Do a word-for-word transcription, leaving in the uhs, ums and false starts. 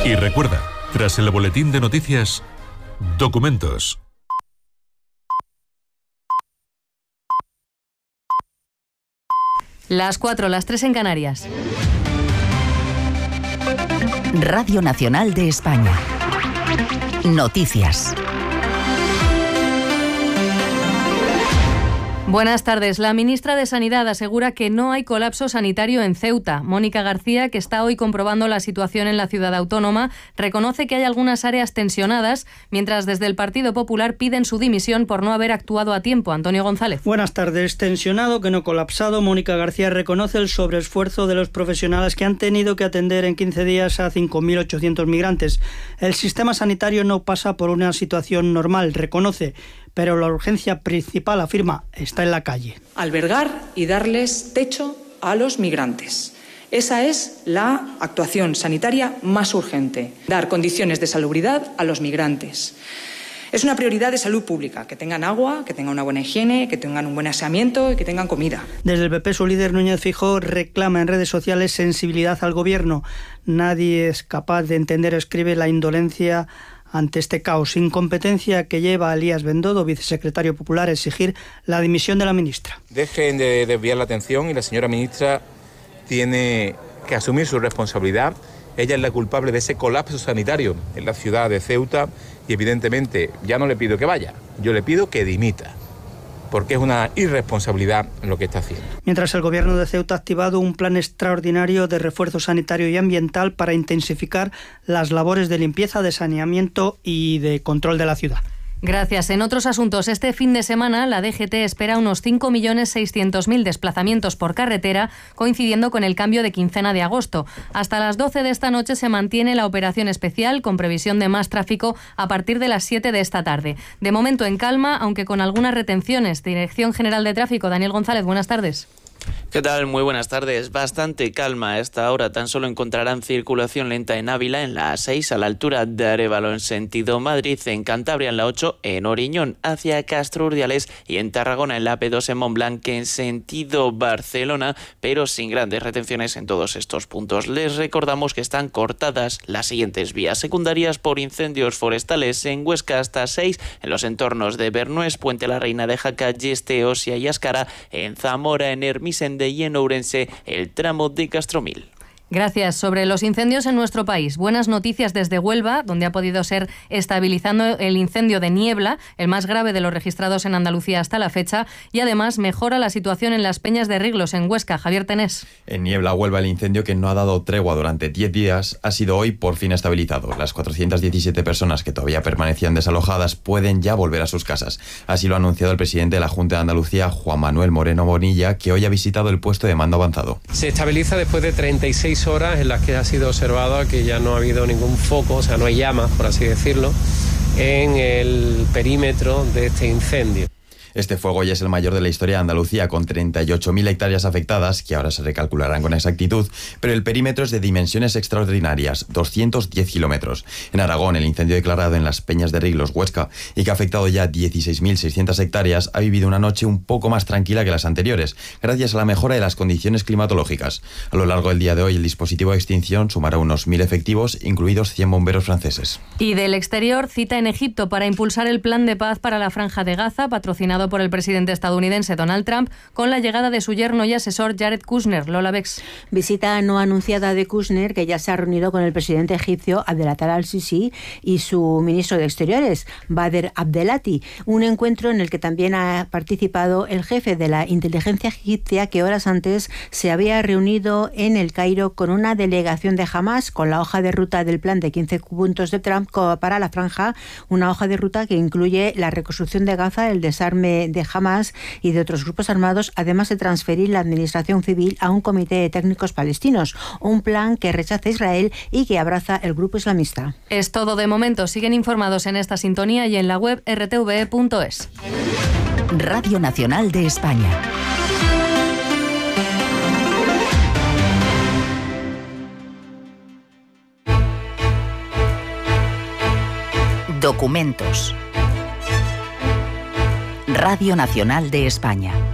Y recuerda, tras el boletín de noticias, documentos. Las cuatro, las tres en Canarias. Radio Nacional de España. Noticias. Buenas tardes. La ministra de Sanidad asegura que no hay colapso sanitario en Ceuta. Mónica García, que está hoy comprobando la situación en la ciudad autónoma, reconoce que hay algunas áreas tensionadas, mientras desde el Partido Popular piden su dimisión por no haber actuado a tiempo. Antonio González. Buenas tardes. Tensionado, que no colapsado. Mónica García reconoce el sobreesfuerzo de los profesionales que han tenido que atender en quince días a cinco mil ochocientos migrantes. El sistema sanitario no pasa por una situación normal, reconoce, pero la urgencia principal, afirma, está en la calle. Albergar y darles techo a los migrantes. Esa es la actuación sanitaria más urgente, dar condiciones de salubridad a los migrantes. Es una prioridad de salud pública, que tengan agua, que tengan una buena higiene, que tengan un buen aseamiento y que tengan comida. Desde el P P, su líder Núñez Feijóo reclama en redes sociales sensibilidad al gobierno. Nadie es capaz de entender, escribe, la indolencia ante este caos, incompetencia que lleva a Elías Bendodo, vicesecretario popular, a exigir la dimisión de la ministra. Dejen de desviar la atención y la señora ministra tiene que asumir su responsabilidad. Ella es la culpable de ese colapso sanitario en la ciudad de Ceuta y evidentemente ya no le pido que vaya, yo le pido que dimita, porque es una irresponsabilidad lo que está haciendo. Mientras el gobierno de Ceuta ha activado un plan extraordinario de refuerzo sanitario y ambiental para intensificar las labores de limpieza, de saneamiento y de control de la ciudad. Gracias. En otros asuntos, este fin de semana la D G T espera unos cinco millones seiscientos mil desplazamientos por carretera, coincidiendo con el cambio de quincena de agosto. Hasta las doce de esta noche se mantiene la operación especial, con previsión de más tráfico a partir de las siete de esta tarde. De momento en calma, aunque con algunas retenciones. Dirección General de Tráfico, Daniel González, buenas tardes. ¿Qué tal? Muy buenas tardes. Bastante calma a esta hora. Tan solo encontrarán circulación lenta en Ávila, en la A seis, a la altura de Arévalo en sentido Madrid, en Cantabria en la ocho, en Oriñón hacia Castro Urdiales y en Tarragona en la A P dos en Montblanc en sentido Barcelona, pero sin grandes retenciones en todos estos puntos. Les recordamos que están cortadas las siguientes vías secundarias por incendios forestales en Huesca hasta seis, en los entornos de Bernués, Puente la Reina de Jaca, Yeste, Osia y Ascara, en Zamora, en Hermisen y en Ourense el tramo de Castromil. Gracias. Sobre los incendios en nuestro país, buenas noticias desde Huelva, donde ha podido ser estabilizando el incendio de Niebla, el más grave de los registrados en Andalucía hasta la fecha, y además mejora la situación en las Peñas de Riglos, en Huesca. Javier Tenés. En Niebla, Huelva, el incendio, que no ha dado tregua durante diez días, ha sido hoy por fin estabilizado. Las cuatrocientas diecisiete personas que todavía permanecían desalojadas pueden ya volver a sus casas. Así lo ha anunciado el presidente de la Junta de Andalucía, Juan Manuel Moreno Bonilla, que hoy ha visitado el puesto de mando avanzado. Se estabiliza después de treinta y seis horas en las que ha sido observado que ya no ha habido ningún foco, o sea, no hay llamas, por así decirlo, en el perímetro de este incendio. Este fuego ya es el mayor de la historia de Andalucía, con treinta y ocho mil hectáreas afectadas, que ahora se recalcularán con exactitud, pero el perímetro es de dimensiones extraordinarias, doscientos diez kilómetros. En Aragón, el incendio declarado en las Peñas de Riglos, Huesca, y que ha afectado ya dieciséis mil seiscientas hectáreas, ha vivido una noche un poco más tranquila que las anteriores, gracias a la mejora de las condiciones climatológicas. A lo largo del día de hoy, el dispositivo de extinción sumará unos mil efectivos, incluidos cien bomberos franceses. Y del exterior, cita en Egipto para impulsar el plan de paz para la Franja de Gaza, patrocinado por el presidente estadounidense Donald Trump, con la llegada de su yerno y asesor Jared Kushner. Lola Bex. Visita no anunciada de Kushner, que ya se ha reunido con el presidente egipcio Abdelaziz al-Sisi y su ministro de Exteriores, Bader Abdelati. Un encuentro en el que también ha participado el jefe de la inteligencia egipcia, que horas antes se había reunido en el Cairo con una delegación de Hamás, con la hoja de ruta del plan de quince puntos de Trump para la franja, una hoja de ruta que incluye la reconstrucción de Gaza, el desarme de Hamás y de otros grupos armados, además de transferir la administración civil a un comité de técnicos palestinos, un plan que rechaza Israel y que abraza el grupo islamista. Es todo de momento. Siguen informados en esta sintonía y en la web r t v e punto es. Radio Nacional de España. Documentos. Radio Nacional de España.